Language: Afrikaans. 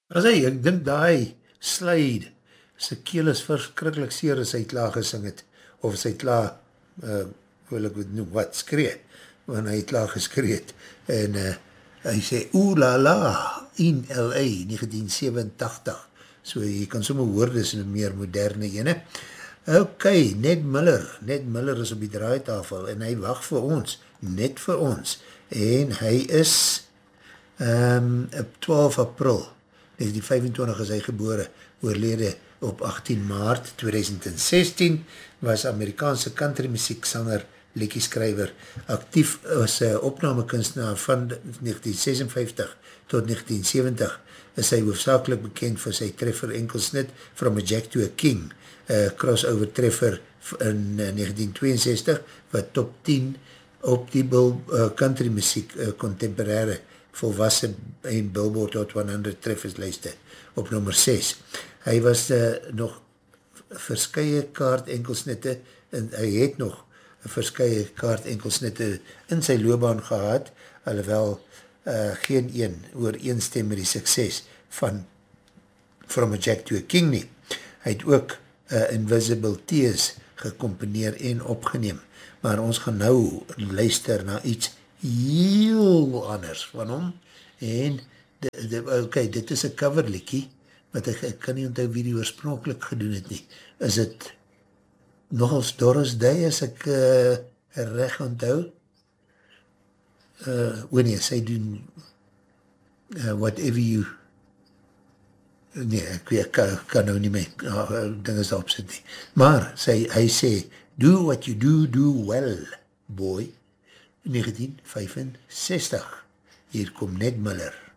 As hy, ek dink die Slade, sy keel is verskrikkelijk seer as hy klaar gesing het, of sy klaar, wil ek het noem, wat, skree, wanneer hy klaar geskree het, en hy sê, oe la la, in L.A. 1987, so jy kan somme hoor, dis een meer moderne ene. Ok, Ned Miller is op die draaitafel, en hy wacht vir ons, net vir ons, en hy is op 12 april 1925 is hy gebore, oorlede op 18 maart 2016, was Amerikaanse country muzieksanger, liedjeskrywer, actief as opnamekunstenaar van 1956 tot 1970, is hy hoofdzakelijk bekend vir sy treffer enkelsnit From a Jack to a King, crossover treffer in 1962, wat top 10 op die country muziek contemporaire volwassen en Billboard Hot 100 trefferslijste op nummer 6. Hy was nog verskye kaart enkelsnitte, en hy het nog verskye kaart enkelsnitte in sy loopbaan gehad, alhoewel geen een ooreenstem met die sukses van From a Jack to a King nie. Hy het ook Invisible Tears gecomponeer en opgeneem, maar ons gaan nou luister na iets heel anders van hom, en ok, dit is een coverlikkie, wat ek kan nie onthou wie die oorspronkelijk gedoen het nie. Is het nogals Doris Day, as ek reg onthou? Nee, sy doen Whatever You, nee, ek kan nou nie my dinge daarop sit nie. Maar, hy sê, do what you do well, boy. 1965. Hier kom Ned Miller.